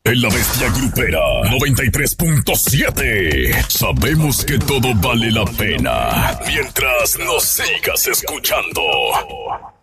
En la Bestia Grupera 93.7. Sabemos que todo vale la pena mientras nos sigas escuchando.